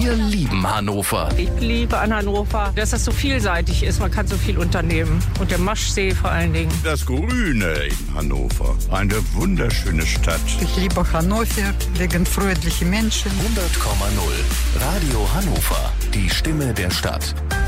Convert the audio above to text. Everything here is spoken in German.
Wir lieben Hannover. Ich liebe an Hannover, dass das so vielseitig ist. Man kann so viel unternehmen. Und der Maschsee vor allen Dingen. Das Grüne in Hannover. Eine wunderschöne Stadt. Ich liebe Hannover wegen freundlichen Menschen. 100,0 Radio Hannover. Die Stimme der Stadt.